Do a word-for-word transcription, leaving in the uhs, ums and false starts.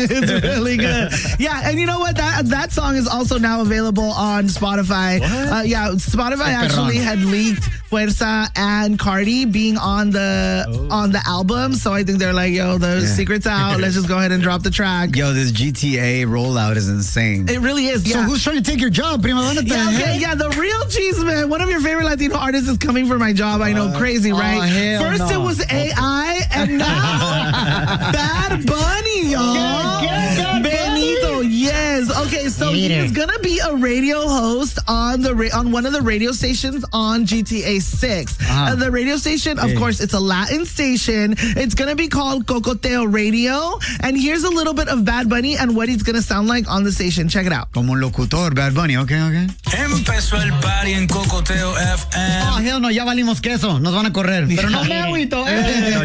It's really good. Yeah, and you know what? That that song is also now available on Spotify. Uh, yeah, Spotify actually had leaked Fuerza and Cardi being on the oh. on the album, so I think they're like, yo, the yeah. secret's out. Let's just go ahead and drop the track. Yo, this G T A rollout is insane. It really is. So yeah. who's trying to take your job, Prima? Yeah, okay, yeah, the real cheese man. One of your favorite Latino artists is coming for my job. I know, crazy, right? Oh, hell First no. it was A I, and now Bad Bunny, y'all. Get, get Benito, yes. Okay, so he's gonna be a radio host on the ra- on one of the radio stations on G T A six. Uh-huh. Uh, the radio station, of hey. course, it's a Latin station. It's gonna be called Cocoteo Radio. And here's a little bit of Bad Bunny and what he's gonna sound like on the station. Check it out. Como un locutor, Bad Bunny. Okay, okay. Empezó el party en Cocoteo F M. Oh, hell no, ya valimos queso. Nos van a correr. Pero no me agüito, eh.